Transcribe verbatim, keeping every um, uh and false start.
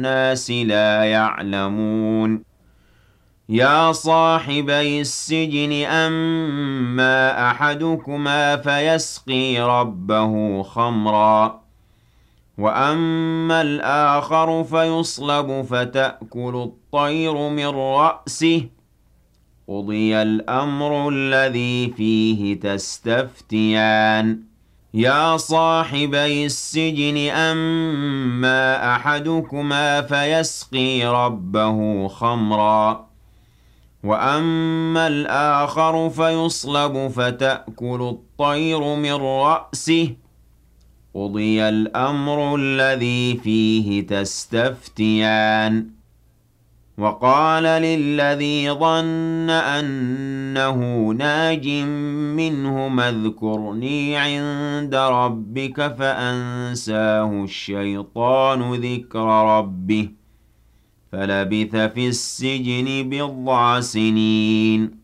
النَّاسِ لَا يَعْلَمُونَ يَا صَاحِبَيِ السِّجْنِ أَمَّا أَحَدُكُمَا فَيَسْقِي رَبَّهُ خَمْرًا وَأَمَّا الْآخَرُ فَيُصْلَبُ فَتَأْكُلُ الطَّيْرُ مِن رَّأْسِهِ ۚ قُضِيَ الْأَمْرُ الَّذِي فِيهِ تَسْتَفْتِيَانِ يَا صَاحِبَيِ السِّجْنِ أَمَّا أَحَدُكُمَا فَيَسْقِي رَبَّهُ خَمْرًا وَأَمَّا الْآخَرُ فَيُصْلَبُ فَتَأْكُلُ الطَّيْرُ مِن رَّأْسِهِ ۚ قُضِيَ الْأَمْرُ الَّذِي فِيهِ تَسْتَفْتِيَانِ وَقَالَ لِلَّذِي ظَنَّ أَنَّهُ نَاجٍ مِّنْهُمَا اذْكُرْنِي عِندَ رَبِّكَ فَأَنسَاهُ الشَّيْطَانُ ذِكْرَ رَبِّهِ فَلَبِثَ فِي السِّجْنِ بِضْعَ سِنِينَ